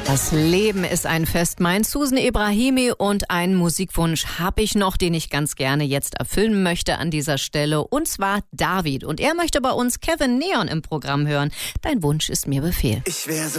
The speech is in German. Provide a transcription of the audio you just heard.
Das Leben ist ein Fest. Mein Susan Ibrahimi und einen Musikwunsch habe ich noch, den ich ganz gerne jetzt erfüllen möchte an dieser Stelle. Und zwar David. Und er möchte bei uns Kevin Neon im Programm hören. Dein Wunsch ist mir Befehl. Ich wäre so